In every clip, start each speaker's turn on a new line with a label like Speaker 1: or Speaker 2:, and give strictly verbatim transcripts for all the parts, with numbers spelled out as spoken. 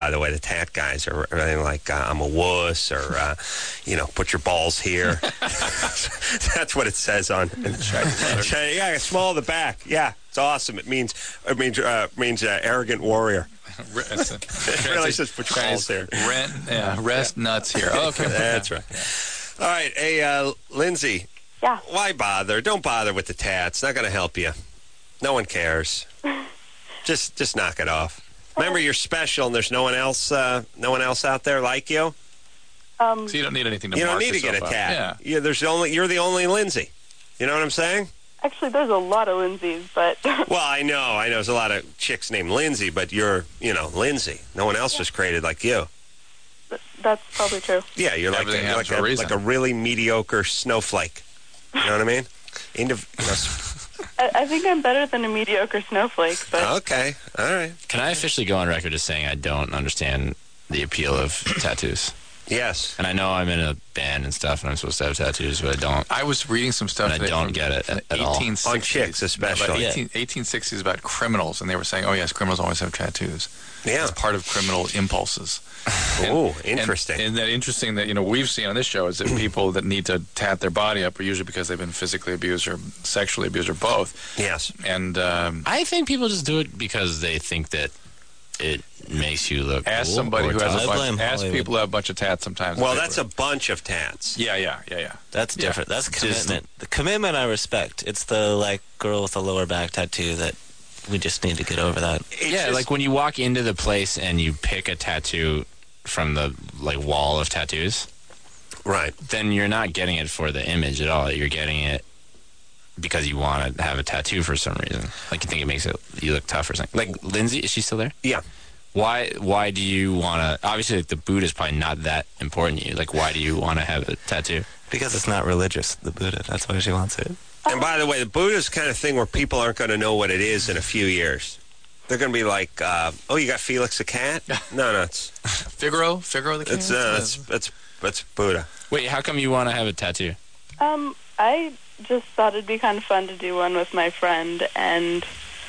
Speaker 1: By the way, the tat guys are really like, uh, I'm a wuss, or, uh, you know, put your balls here. That's what it says on. Yeah, small of the back. Yeah, it's awesome. It means it means uh, means uh, arrogant warrior. It really says put your balls there.
Speaker 2: Rent, yeah, rest yeah. nuts here. Oh, okay,
Speaker 1: that's right. Yeah. All right, hey, uh, Lindsay.
Speaker 3: Yeah.
Speaker 1: Why bother? Don't bother with the tats. Not going to help you. No one cares. just just knock it off. Remember, you're special, and there's no one else, uh, no one else out there like you.
Speaker 3: Um,
Speaker 2: so you don't need anything to.
Speaker 1: You don't
Speaker 2: mark
Speaker 1: need to get a tat.
Speaker 2: Yeah.
Speaker 1: Yeah, there's only you're the only Lindsay. You know what I'm saying?
Speaker 3: Actually, there's a lot of Lindsays, but.
Speaker 1: Well, I know, I know. There's a lot of chicks named Lindsay, but you're, you know, Lindsay. No one else yeah. was created like you.
Speaker 3: That's probably true.
Speaker 1: Yeah, you're like a, like, a, a like a really mediocre snowflake. You know what I mean? Indiv- you know,
Speaker 3: I think I'm better than a mediocre snowflake. But
Speaker 1: okay, all right.
Speaker 4: Can I officially go on record as saying I don't understand the appeal of tattoos?
Speaker 1: Yes.
Speaker 4: And I know I'm in a band and stuff, and I'm supposed to have tattoos, but I don't.
Speaker 2: I was reading some stuff
Speaker 4: and I don't get it at, at all.
Speaker 1: On chicks, especially.
Speaker 2: Yeah, eighteen, eighteen sixties about criminals, and they were saying, oh, yes, criminals always have tattoos.
Speaker 1: Yeah.
Speaker 2: It's part of criminal impulses.
Speaker 1: Oh, interesting.
Speaker 2: And, and that interesting that, you know, we've seen on this show is that people that need to tat their body up are usually because they've been physically abused or sexually abused or both.
Speaker 1: Yes.
Speaker 2: And um,
Speaker 4: I think people just do it because they think that it makes you look
Speaker 2: ask
Speaker 4: cool
Speaker 2: somebody who has
Speaker 4: tough.
Speaker 2: a bunch, ask people who have a bunch of tats sometimes.
Speaker 1: Well, that's a bunch of tats.
Speaker 2: Yeah, yeah, yeah, yeah.
Speaker 5: That's different.
Speaker 2: Yeah.
Speaker 5: That's commitment. The commitment I respect. It's the, like, girl with the lower back tattoo that we just need to get over that.
Speaker 4: It's yeah, just, like when you walk into the place and you pick a tattoo from the, like, wall of tattoos.
Speaker 1: Right.
Speaker 4: Then you're not getting it for the image at all. You're getting it because you want to have a tattoo for some reason. Like you think it makes it you look tough or something. Like Lindsay, is she still there?
Speaker 1: Yeah.
Speaker 4: Why Why do you want to... Obviously, like, the Buddha is probably not that important to you. Like, why do you want to have a tattoo?
Speaker 5: Because it's not religious, the Buddha. That's why she wants it.
Speaker 1: And by the way, the Buddha's kind of thing where people aren't going to know what it is in a few years. They're going to be like, uh, oh, you got Felix the cat? No, no, it's...
Speaker 2: Figaro? Figaro the cat?
Speaker 1: It's, uh, it's, it's, it's Buddha.
Speaker 4: Wait, how come you want to have a tattoo?
Speaker 3: Um, I just thought it'd be kind of fun to do one with my friend, and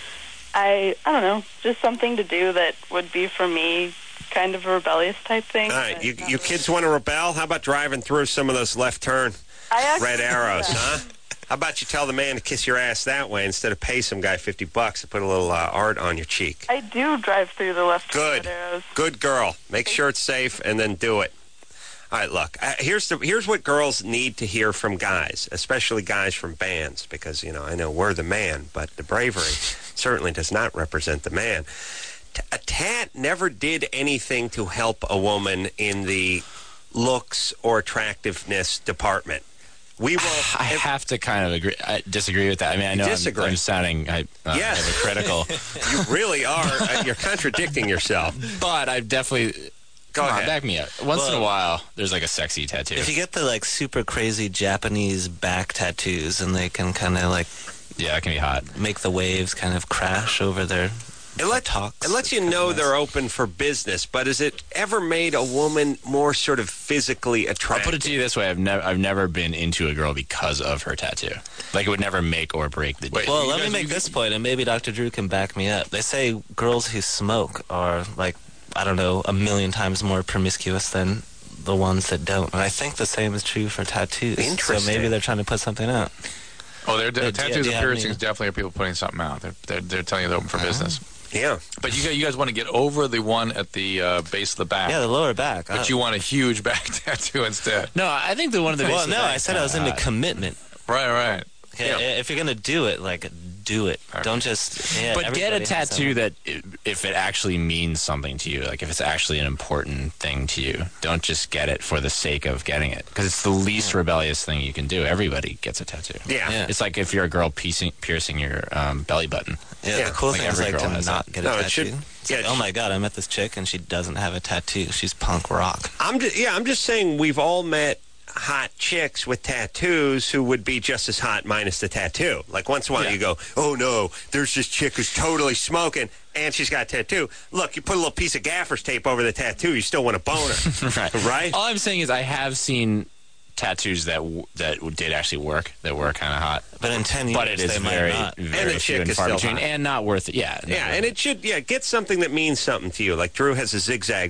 Speaker 3: I, I don't know, just something to do that would be, for me, kind of a rebellious type thing.
Speaker 1: All right, you, you kids want to rebel? How about driving through some of those left turn red arrows, huh? How about you tell the man to kiss your ass that way instead of pay some guy fifty bucks to put a little uh, art on your cheek?
Speaker 3: I do drive through the left
Speaker 1: Good.
Speaker 3: red arrows.
Speaker 1: Good girl. Make sure it's safe and then do it. All right, look, uh, here's the here's what girls need to hear from guys, especially guys from bands, because, you know, I know we're the man, but the bravery certainly does not represent the man. T- a tat never did anything to help a woman in the looks or attractiveness department. We will.
Speaker 4: I have to kind of agree, I disagree with that. I mean, I know I'm, I'm sounding I, uh,
Speaker 1: yes.
Speaker 4: hypocritical.
Speaker 1: You really are. Uh, you're contradicting yourself.
Speaker 4: But I've definitely...
Speaker 1: Go
Speaker 4: Come
Speaker 1: ahead.
Speaker 4: on, back me up. Once
Speaker 5: well,
Speaker 4: in a while, there's like a sexy tattoo.
Speaker 5: If you get the, like, super crazy Japanese back tattoos and they can kind of, like...
Speaker 4: Yeah, it can be hot.
Speaker 5: Make the waves kind of crash over their...
Speaker 1: It, let,
Speaker 5: talks.
Speaker 1: it lets you know nice. They're open for business, but has it ever made a woman more sort of physically attractive?
Speaker 4: I'll put it to you this way: I've never, I've never been into a girl because of her tattoo. Like, it would never make or break the deal.
Speaker 5: Well, let guys, me make this point, and maybe Doctor Drew can back me up. They say girls who smoke are, like, I don't know, a million times more promiscuous than the ones that don't. And I think the same is true for tattoos.
Speaker 1: Interesting.
Speaker 5: So maybe they're trying to put something out.
Speaker 2: Oh, they're, de-
Speaker 5: Uh,
Speaker 2: tattoos
Speaker 5: yeah,
Speaker 2: and piercings
Speaker 5: yeah.
Speaker 2: definitely are people putting something out. They're, they're, they're telling you they're open for uh-huh. business.
Speaker 1: Yeah.
Speaker 2: But you guys, you guys want to get over the one at the uh, base of the back.
Speaker 5: Yeah, the lower back.
Speaker 2: But
Speaker 5: uh,
Speaker 2: you want a huge back tattoo instead.
Speaker 4: No, I think the one of the...
Speaker 5: Well, no, I said I was into
Speaker 4: hot.
Speaker 5: commitment.
Speaker 2: Right, right.
Speaker 5: Okay,
Speaker 1: Yeah.
Speaker 5: if you're going to do it, like, do it.
Speaker 2: Okay.
Speaker 5: Don't just... Yeah,
Speaker 4: But get a
Speaker 5: everybody has
Speaker 4: tattoo
Speaker 5: that
Speaker 4: that, if it actually means something to you, like if it's actually an important thing to you, don't just get it for the sake of getting it. Because it's the least rebellious thing you can do. Everybody gets a tattoo.
Speaker 1: Yeah.
Speaker 5: Yeah.
Speaker 4: It's like if you're a girl piercing, piercing your um, belly button.
Speaker 5: Yeah,
Speaker 1: Yeah,
Speaker 5: the cool
Speaker 4: like
Speaker 5: thing is,
Speaker 4: every
Speaker 5: like,
Speaker 4: girl
Speaker 5: to
Speaker 4: has
Speaker 5: not
Speaker 4: that.
Speaker 5: get a
Speaker 1: No, it
Speaker 5: tattoo.
Speaker 1: should-
Speaker 5: It's
Speaker 1: yeah,
Speaker 5: like,
Speaker 1: it
Speaker 5: oh
Speaker 1: should-
Speaker 5: my God, I met this chick and she doesn't have a tattoo. She's punk rock.
Speaker 1: I'm just, yeah, I'm just saying we've all met hot chicks with tattoos who would be just as hot minus the tattoo. Like, once in a while
Speaker 2: Yeah.
Speaker 1: you go, oh no, there's this chick who's totally smoking and she's got a tattoo. Look, you put a little piece of gaffer's tape over the tattoo, you still want to bone her.
Speaker 4: Right.
Speaker 1: Right?
Speaker 4: All I'm saying is I have seen tattoos that w- that did actually work, that were kind of hot.
Speaker 5: But in ten years,
Speaker 4: But it is
Speaker 5: they might
Speaker 4: very,
Speaker 5: not.
Speaker 4: very
Speaker 1: And the
Speaker 4: few
Speaker 1: chick
Speaker 4: and
Speaker 1: is
Speaker 4: far
Speaker 1: still
Speaker 4: between,
Speaker 1: hot.
Speaker 4: and not worth it. Yeah.
Speaker 1: Yeah, and it should, yeah, get something that means something to you. Like Drew has a zigzag